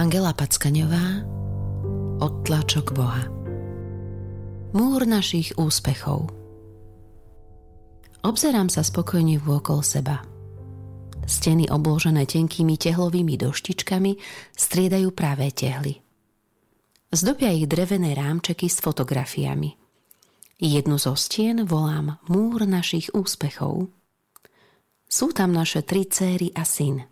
Angela Packaňová, Odtlačok Boha. Múr našich úspechov. Obzerám sa spokojne vôkol seba. Steny obložené tenkými tehlovými doštičkami striedajú práve tehly. Zdobia ich drevené rámčeky s fotografiami. Jednu zo stien volám Múr našich úspechov. Sú tam naše 3 céry a syn.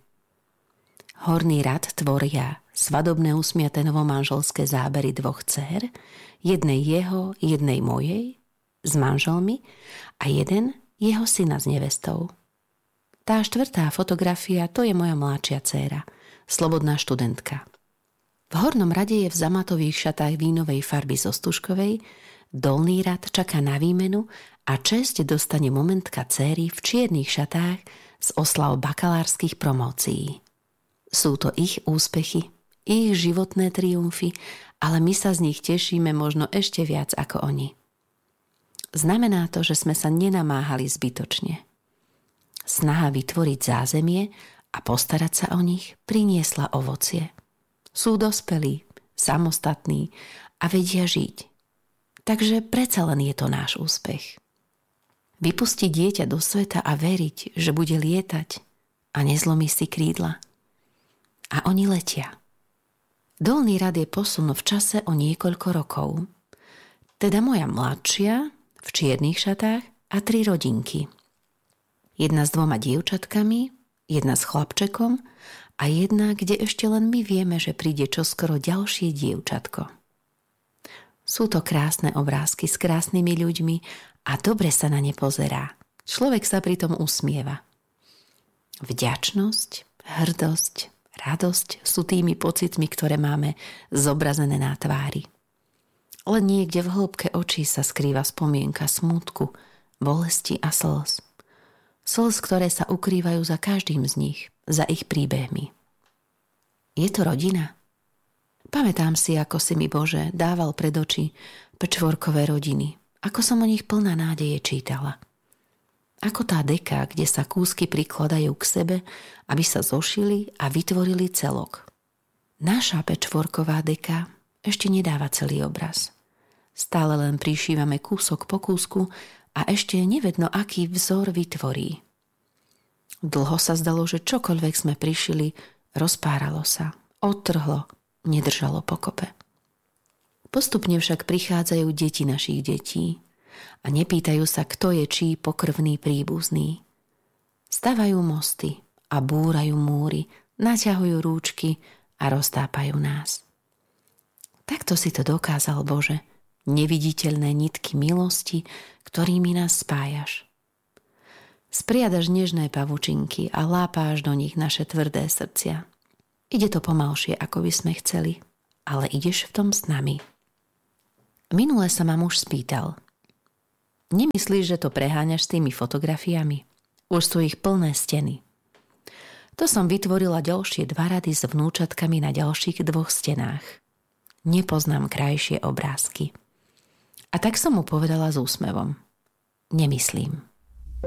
Horný rad tvoria svadobné usmiaté novomanželské zábery 2 dcér, jednej jeho, jednej mojej, s manželmi a jeden jeho syna s nevestou. Tá 4. fotografia, to je moja mladšia dcéra, slobodná študentka. V hornom rade je v zamatových šatách vínovej farby zo Stužkovej, dolný rad čaká na výmenu a česť dostane momentka dcéry v čiernych šatách z oslav bakalárskych promócií. Sú to ich úspechy, ich životné triumfy, ale my sa z nich tešíme možno ešte viac ako oni. Znamená to, že sme sa nenamáhali zbytočne. Snaha vytvoriť zázemie a postarať sa o nich priniesla ovocie. Sú dospelí, samostatní a vedia žiť. Takže predsa len je to náš úspech. Vypustiť dieťa do sveta a veriť, že bude lietať a nezlomí si krídla. A oni letia. Dolný rad je posun v čase o niekoľko rokov. Teda moja mladšia v čiernych šatách a 3 rodinky. Jedna s 2 dievčatkami, jedna s chlapčekom a jedna, kde ešte len my vieme, že príde čoskoro ďalšie dievčatko. Sú to krásne obrázky s krásnymi ľuďmi a dobre sa na ne pozerá. Človek sa pritom usmieva. Vďačnosť, hrdosť, radosť sú tými pocitmi, ktoré máme zobrazené na tvári. Len niekde v hĺbke očí sa skrýva spomienka smútku, bolesti a slz. Slz, ktoré sa ukrývajú za každým z nich, za ich príbehmi. Je to rodina? Pamätám si, ako si mi Bože dával pred oči pečvorkové rodiny, ako som o nich plná nádeje čítala. Ako tá deka, kde sa kúsky prikladajú k sebe, aby sa zošili a vytvorili celok. Naša pečvorková deka ešte nedáva celý obraz. Stále len prišívame kúsok po kúsku a ešte nevedno, aký vzor vytvorí. Dlho sa zdalo, že čokoľvek sme prišili, rozpáralo sa, odtrhlo, nedržalo pokope. Postupne však prichádzajú deti našich detí a nepýtajú sa, kto je čí pokrvný príbuzný. Stavajú mosty a búrajú múry, naťahujú rúčky a roztápajú nás. Takto si to dokázal, Bože, neviditeľné nitky milosti, ktorými nás spájaš. Spriadaš nežné pavučinky a lápáš do nich naše tvrdé srdcia. Ide to pomalšie, ako by sme chceli, ale ideš v tom s nami. Minule sa ma muž spýtal: nemyslíš, že to preháňaš s tými fotografiami? Už sú ich plné steny. To som vytvorila ďalšie 2 rady s vnúčatkami na ďalších 2 stenách. Nepoznám krajšie obrázky. A tak som mu povedala s úsmevom: nemyslím.